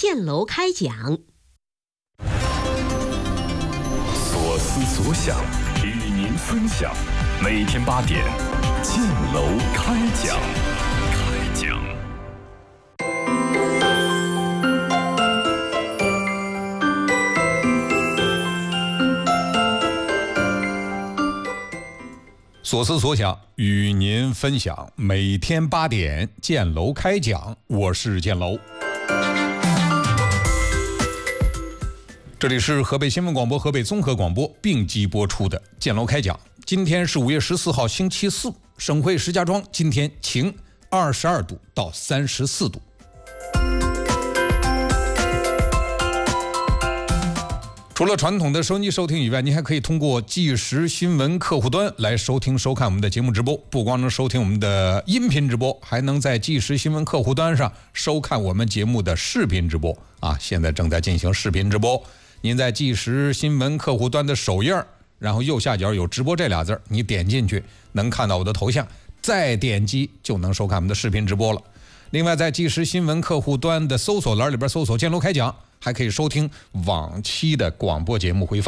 建楼开讲。 所思所想，与您分享。每天8点，建楼开讲。 所思所想与您分享，每天8点建楼开讲，我是建楼。这里是河北新闻广播、河北综合广播并机播出的建楼开讲。今天是5月14号星期四，省会石家庄今天晴，22度到34度。除了传统的收音机收听以外，您还可以通过即时新闻客户端来收听收看我们的节目直播。不光能收听我们的音频直播，还能在即时新闻客户端上收看我们节目的视频直播啊！现在正在进行视频直播。您在即时新闻客户端的首页，然后右下角有直播这俩字，你点进去能看到我的头像，再点击就能收看我们的视频直播了。另外，在即时新闻客户端的搜索栏里边搜索建楼开讲，还可以收听往期的广播节目回放。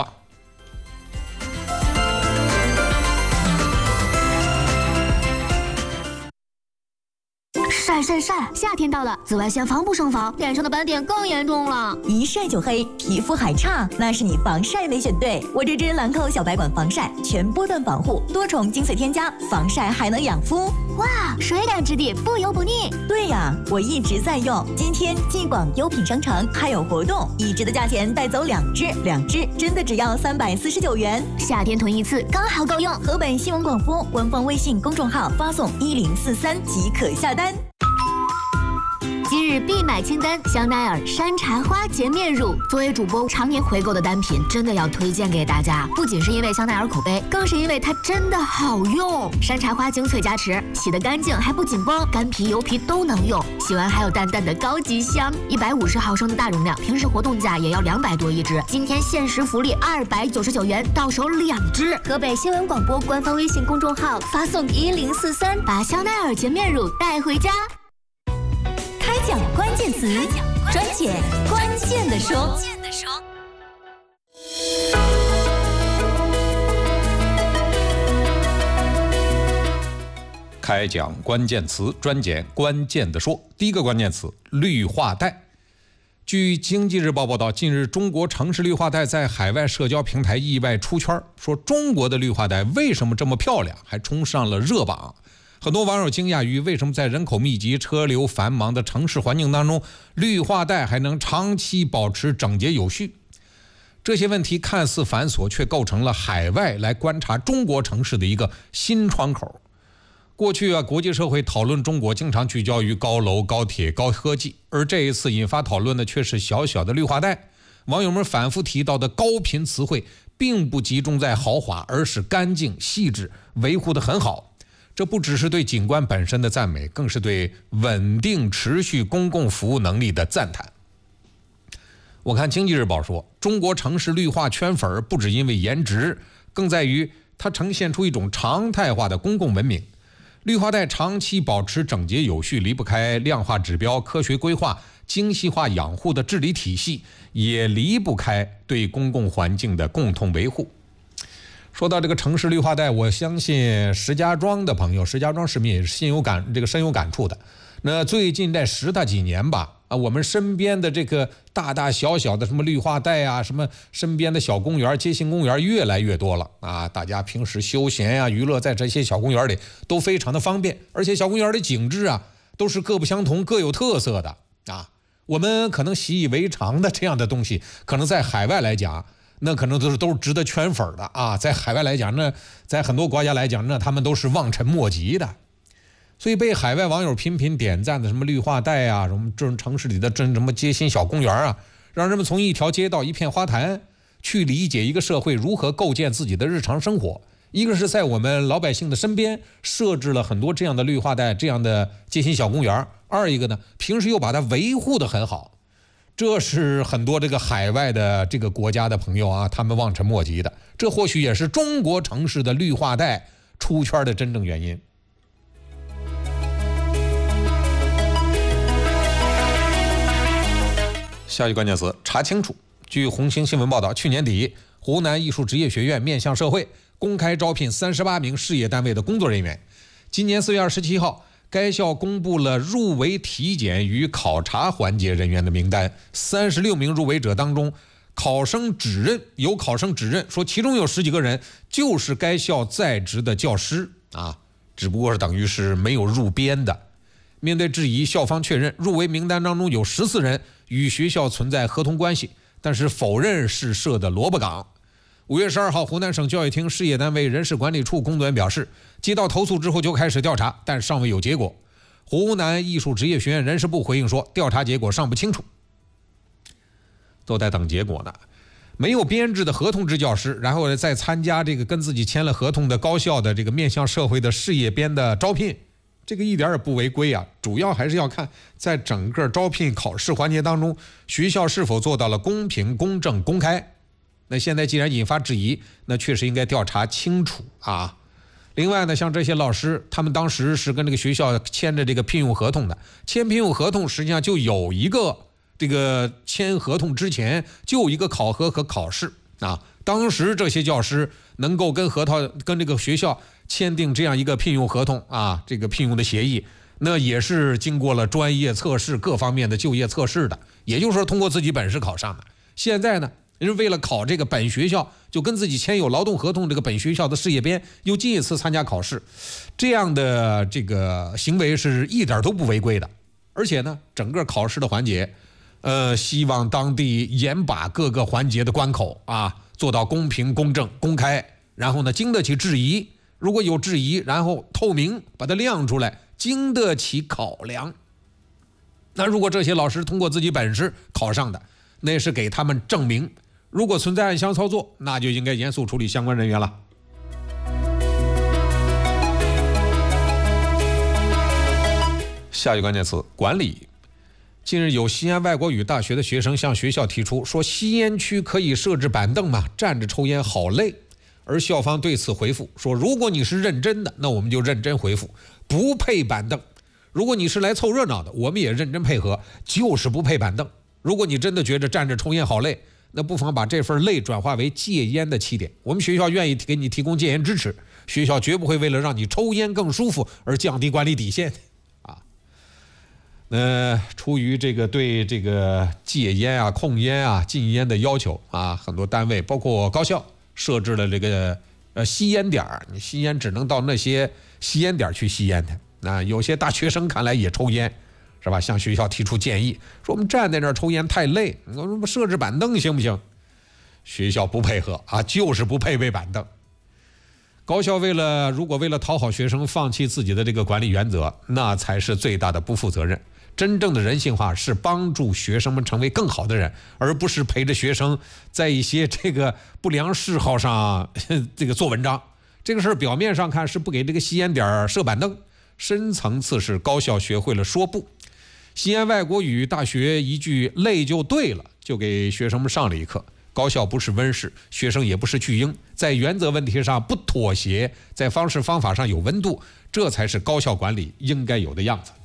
晒！夏天到了，紫外线防不胜防，脸上的斑点更严重了。 一晒就黑，皮肤还差，那是你防晒没选对。我这支兰蔻小白管防晒，全波段防护，多重精粹添加，防晒还能养肤。 哇，水感质地，不油不腻。 对呀，我一直在用。今天进广优品商城还有活动，1支的价钱带走2支真的只要349元。 夏天囤一次刚好够用。 河北新闻广播官方微信公众号发送1043即可下单。 今日必买清单：香奈儿山茶花洁面乳。作为主播常年回购的单品，真的要推荐给大家。不仅是因为香奈儿口碑，更是因为它真的好用。山茶花精粹加持，洗得干净还不紧绷，干皮油皮都能用。洗完还有淡淡的高级香。150毫升的大容量，平时活动价也要200多一支。今天限时福利299元，到手2支。河北新闻广播官方微信公众号发送1043，把香奈儿洁面乳带回家。 开讲关键词，专解关键的说。 开讲关键词，专解关键的说。第一个关键词：绿化带。据经济日报报道，近日中国城市绿化带在海外社交平台意外出圈，说中国的绿化带为什么这么漂亮，还冲上了热榜。很多网友惊讶于为什么在人口密集、车流繁忙的城市环境当中，绿化带还能长期保持整洁有序。这些问题看似繁琐，却构成了海外来观察中国城市的一个新窗口。过去国际社会讨论中国经常聚焦于高楼、高铁、高科技，而这一次引发讨论的却是小小的绿化带。网友们反复提到的高频词汇，并不集中在豪华，而是干净、细致，维护得很好。这不只是对景观本身的赞美，更是对稳定持续公共服务能力的赞叹。我看经济日报说，中国城市绿化圈粉不只因为颜值，更在于它呈现出一种常态化的公共文明。绿化带长期保持整洁有序，离不开量化指标、科学规划、精细化养护的治理体系，也离不开对公共环境的共同维护。说到这个城市绿化带，我相信石家庄的朋友、石家庄市民也是深有感触的。那最近这10大几年吧，我们身边的这个大大小小的什么绿化带啊，什么身边的小公园、街心公园越来越多了啊！大家平时休闲呀、娱乐在这些小公园里都非常的方便，而且小公园的景致啊都是各不相同、各有特色的啊。我们可能习以为常的这样的东西，可能在海外来讲，那可能都是值得圈粉的啊！在海外来讲，那在很多国家来讲，那他们都是望尘莫及的。所以被海外网友频频点赞的什么绿化带啊，什么这种城市里的什么街心小公园啊，让人们从一条街道、一片花坛去理解一个社会如何构建自己的日常生活。一个是在我们老百姓的身边设置了很多这样的绿化带、这样的街心小公园；二一个呢，平时又把它维护得很好。这是很多这个海外的这个国家的朋友啊，他们望尘莫及的。这或许也是中国城市的绿化带出圈的真正原因。 下一关键词查清楚。据红星新闻报道，去年底，湖南艺术职业学院面向社会公开招聘38名事业单位的工作人员。今年4月27号，该校公布了入围体检与考察环节人员的名单。36名入围者当中，有考生指认说，其中有10几个人就是该校在职的教师啊，只不过是等于是没有入编的。面对质疑，校方确认入围名单当中有14人与学校存在合同关系，但是否认是设的萝卜岗。5月12号，湖南省教育厅事业单位人事管理处工作人员表示，接到投诉之后就开始调查，但尚未有结果。湖南艺术职业学院人事部回应说，调查结果尚不清楚，都在等结果呢。没有编制的合同制教师，然后再参加这个跟自己签了合同的高校的这个面向社会的事业编的招聘，这个一点也不违规啊。主要还是要看在整个招聘考试环节当中，学校是否做到了公平、公正、公开。那现在既然引发质疑，那确实应该调查清楚啊。另外呢，像这些老师，他们当时是跟这个学校签着这个聘用合同的，签聘用合同实际上就有一个这个签合同之前就有一个考核和考试啊。当时这些教师能够跟这个学校签订这样一个聘用合同啊，这个聘用的协议，那也是经过了专业测试各方面的就业测试的，也就是说通过自己本事考上的。现在呢，人为了考这个本学校就跟自己签有劳动合同这个本学校的事业编，又进一次参加考试，这样的这个行为是一点都不违规的。而且呢，整个考试的环节希望当地严把各个环节的关口啊做到公平、公正、公开，然后呢经得起质疑，如果有质疑，然后透明把它亮出来，经得起考量。那如果这些老师通过自己本事考上的，那是给他们证明。如果存在暗箱操作，那就应该严肃处理相关人员了。下一个关键词管理。近日有西安外国语大学的学生向学校提出说，吸烟区可以设置板凳吗？站着抽烟好累。而校方对此回复说，如果你是认真的，那我们就认真回复，不配板凳。如果你是来凑热闹的，我们也认真配合，就是不配板凳。如果你真的觉得站着抽烟好累，那不妨把这份累转化为戒烟的起点。我们学校愿意给你提供戒烟支持，学校绝不会为了让你抽烟更舒服而降低管理底线啊。出于这个对这个戒烟啊、控烟啊、禁烟的要求啊，很多单位包括高校设置了这个吸烟点，你吸烟只能到那些吸烟点去吸烟的。那有些大学生看来也抽烟，是吧？向学校提出建议，说我们站在那儿抽烟太累，我们设置板凳行不行？学校不配合啊，就是不配备板凳。高校如果为了讨好学生放弃自己的这个管理原则，那才是最大的不负责任。真正的人性化是帮助学生们成为更好的人，而不是陪着学生在一些这个不良嗜好上这个做文章。这个事儿表面上看是不给这个吸烟点设板凳，深层次是高校学会了说不。西安外国语大学一句累就对了，就给学生们上了一课。高校不是温室，学生也不是巨婴，在原则问题上不妥协，在方式方法上有温度，这才是高校管理应该有的样子。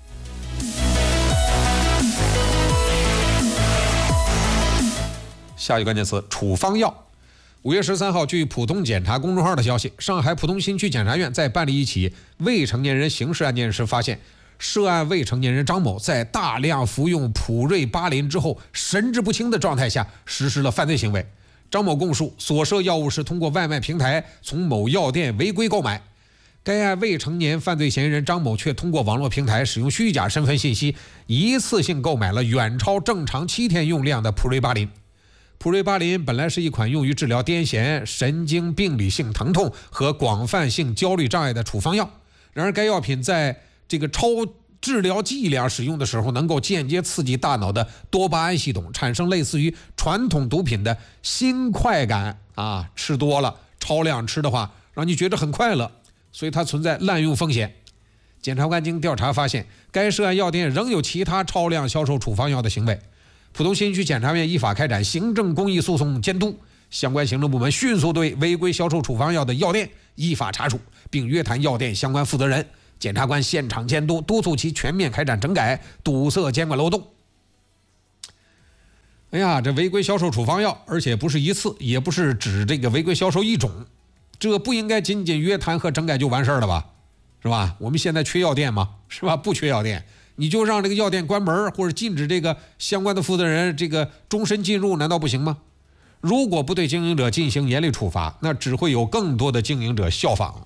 下一个关键词处方药。5月13号，据浦东检察公众号的消息，上海浦东新区检察院在办理一起未成年人刑事案件时发现，涉案未成年人张某在大量服用普瑞巴林之后，神志不清的状态下实施了犯罪行为。张某供述，所涉药物是通过外卖平台从某药店违规购买。该案未成年犯罪嫌疑人张某却通过网络平台使用虚假身份信息，一次性购买了远超正常7天用量的普瑞巴林。普瑞巴林本来是一款用于治疗癫痫、神经病理性疼痛和广泛性焦虑障碍的处方药，然而该药品在这个超治疗剂量使用的时候，能够间接刺激大脑的多巴胺系统，产生类似于传统毒品的新快感啊！吃多了、超量吃的话，让你觉得很快乐，所以它存在滥用风险。检察官经调查发现，该涉案药店仍有其他超量销售处方药的行为。浦东新区检察院依法开展行政公益诉讼监督，相关行政部门迅速对违规销售处方药的药店依法查处，并约谈药店相关负责人。检察官现场监督，督促其全面开展整改，堵塞监管漏洞。 哎呀，这违规销售处方药，而且不是一次，也不是指这个违规销售一种，这不应该仅仅约谈和整改就完事儿了吧？是吧？我们现在缺药店吗？是吧？不缺药店，你就让这个药店关门或者禁止这个相关的负责人这个终身进入，难道不行吗？如果不对经营者进行严厉处罚，那只会有更多的经营者效仿。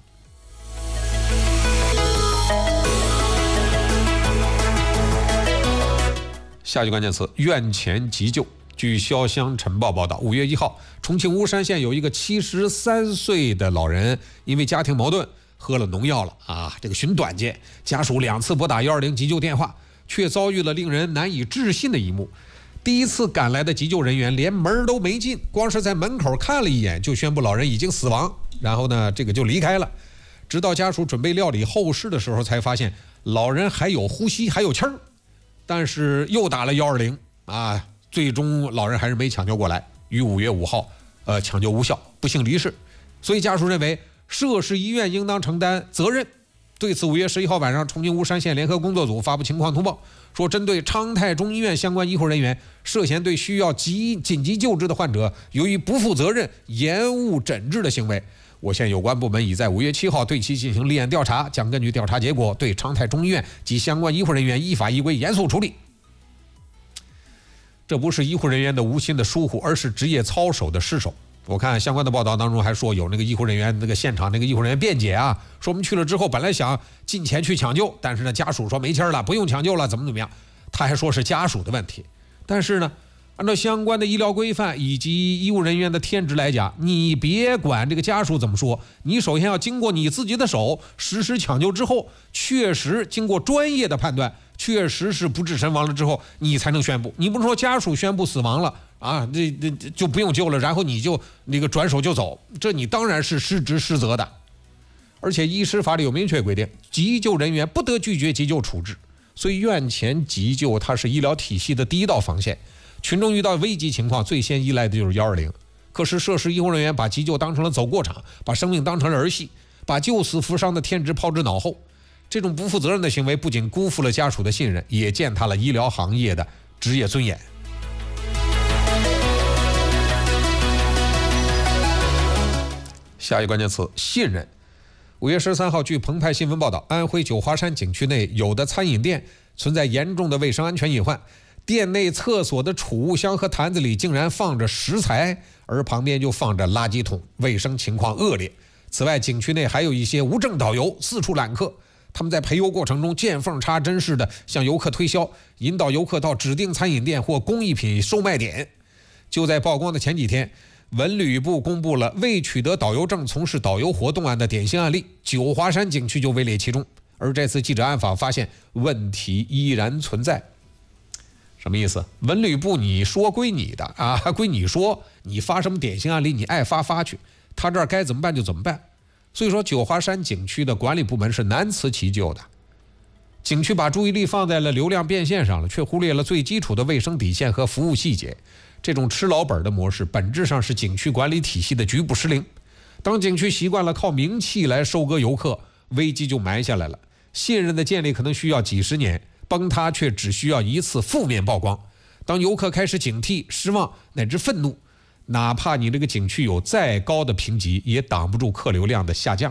下句关键词：院前急救。据潇湘晨报报道，5月1号，重庆巫山县有一个73岁的老人，因为家庭矛盾喝了农药了啊，这个寻短见，家属2次拨打120急救电话，却遭遇了令人难以置信的一幕。第一次赶来的急救人员连门都没进，光是在门口看了一眼就宣布老人已经死亡，然后呢，这个就离开了。直到家属准备料理后事的时候，才发现老人还有呼吸，还有气儿，但是又打了120啊，最终老人还是没抢救过来，于5月5号，抢救无效，不幸离世。所以家属认为涉事医院应当承担责任。对此，5月11号晚上，重庆巫山县联合工作组发布情况通报，说针对昌泰中医院相关医护人员涉嫌对需要紧急救治的患者，由于不负责任、延误诊治的行为，我县有关部门已在5月7号对其进行立案调查，将根据调查结果对昌泰中医院及相关医护人员依法依规严肃处理。这不是医护人员的无心的疏忽，而是职业操守的失守。我看相关的报道当中还说，有那个医护人员，那个现场那个医护人员辩解啊，说我们去了之后本来想进前去抢救，但是呢家属说没气了，不用抢救了，怎么样？他还说是家属的问题。但是呢，按照相关的医疗规范以及医务人员的天职来讲，你别管这个家属怎么说，你首先要经过你自己的手实施抢救之后，确实经过专业的判断，确实是不治身亡了之后，你才能宣布。你不是说家属宣布死亡了啊，这就不用救了，然后你就那个转手就走，这你当然是失职失责的。而且医师法里有明确规定，急救人员不得拒绝急救处置，所以院前急救它是医疗体系的第一道防线。群众遇到危急情况，最先依赖的就是120。可是涉事医护人员把急救当成了走过场，把生命当成了儿戏，把救死扶伤的天职抛之脑后。这种不负责任的行为不仅辜负了家属的信任，也践踏了医疗行业的职业尊严。下一关键词：信任。5月13号，据澎湃新闻报道，安徽九华山景区内有的餐饮店存在严重的卫生安全隐患，店内厕所的储物箱和坛子里竟然放着食材，而旁边就放着垃圾桶，卫生情况恶劣。此外，景区内还有一些无证导游四处揽客，他们在陪游过程中见缝插针似的向游客推销，引导游客到指定餐饮店或工艺品售卖点。就在曝光的前几天，文旅部公布了未取得导游证从事导游活动案的典型案例，九华山景区就位列其中。而这次记者暗访发现，问题依然存在。什么意思？文旅部你说归你的啊，归你说，你发什么典型案例你爱发去，他这儿该怎么办就怎么办。所以说九华山景区的管理部门是难辞其咎的。景区把注意力放在了流量变现上了，却忽略了最基础的卫生底线和服务细节。这种吃老本的模式本质上是景区管理体系的局部失灵。当景区习惯了靠名气来收割游客，危机就埋下来了。信任的建立可能需要几十年，崩塌却只需要一次负面曝光。当游客开始警惕、失望乃至愤怒，哪怕你这个景区有再高的评级，也挡不住客流量的下降。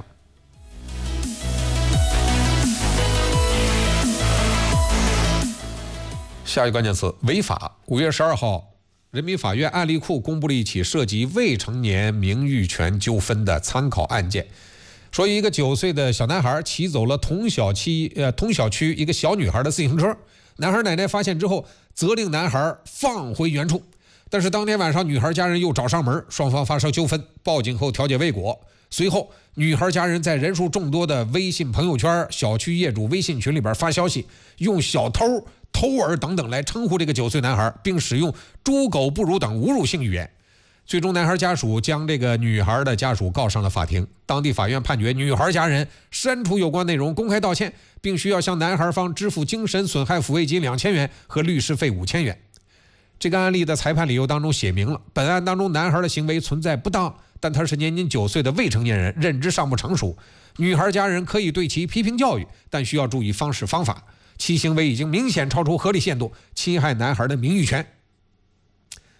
下一个关键词：违法。5月12号，人民法院案例库公布了一起涉及未成年名誉权纠纷的参考案件。说一个9岁的小男孩骑走了同小区一个小女孩的自行车，男孩奶奶发现之后，责令男孩放回原处。但是当天晚上，女孩家人又找上门，双方发生纠纷，报警后调解未果。随后，女孩家人在人数众多的微信朋友圈、小区业主微信群里边发消息，用小偷、偷儿等等来称呼这个9岁男孩，并使用猪狗不如等侮辱性语言。最终，男孩家属将这个女孩的家属告上了法庭。当地法院判决女孩家人删除有关内容，公开道歉，并需要向男孩方支付精神损害抚慰金2000元和律师费5000元。这个案例的裁判理由当中写明了，本案当中男孩的行为存在不当，但他是年仅9岁的未成年人，认知尚不成熟。女孩家人可以对其批评教育，但需要注意方式方法。其行为已经明显超出合理限度，侵害男孩的名誉权。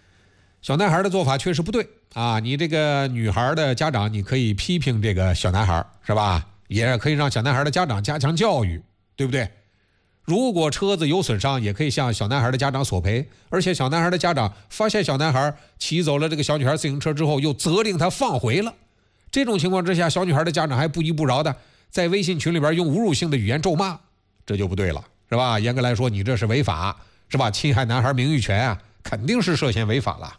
小男孩的做法确实不对啊！你这个女孩的家长，你可以批评这个小男孩，是吧？也可以让小男孩的家长加强教育，对不对？如果车子有损伤，也可以向小男孩的家长索赔。而且小男孩的家长发现小男孩骑走了这个小女孩自行车之后，又责令他放回了。这种情况之下，小女孩的家长还不依不饶的在微信群里边用侮辱性的语言咒骂，这就不对了，是吧？严格来说，你这是违法，是吧？侵害男孩名誉权啊，肯定是涉嫌违法了。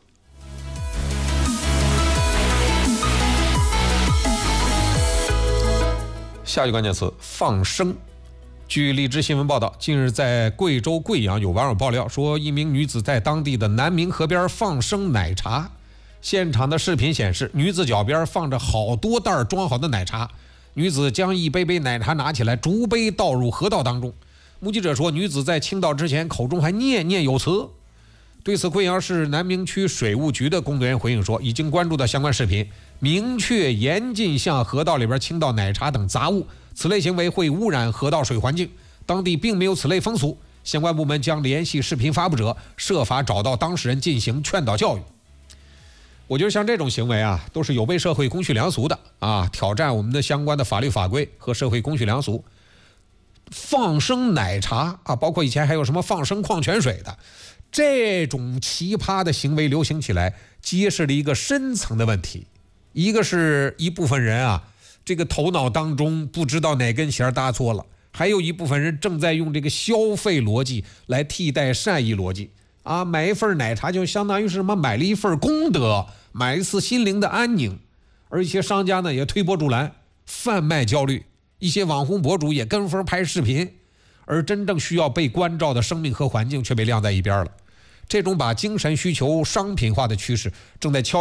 下一个关键词：放生。据荔枝新闻报道，近日在贵州贵阳有网友爆料说，一名女子在当地的南明河边放生奶茶。现场的视频显示，女子脚边放着好多袋装好的奶茶，女子将一杯杯奶茶拿起来，逐杯倒入河道当中。目击者说，女子在倾倒之前口中还念念有词。对此，贵阳市南明区水务局的工作人员回应说，已经关注到相关视频，明确严禁向河道里边倾倒奶茶等杂物，此类行为会污染河道水环境，当地并没有此类风俗，相关部门将联系视频发布者，设法找到当事人进行劝导教育。我觉得像这种行为啊，都是有违社会公序良俗的啊，挑战我们的相关的法律法规和社会公序良俗。放生奶茶啊，包括以前还有什么放生矿泉水的，这种奇葩的行为流行起来，揭示了一个深层的问题。一个是一部分人啊，这个头脑当中不知道哪根弦搭错了，还有一部分人正在用这个消费逻辑来替代善意逻辑啊，买一份奶茶就相当于是什么买了一份功德，买一次心灵的安宁。而一些商家呢也推波助澜，贩卖焦虑，一些网红博主也跟风拍视频，而真正需要被关照的生命和环境却被晾在一边了。这种把精神需求商品化的趋势正在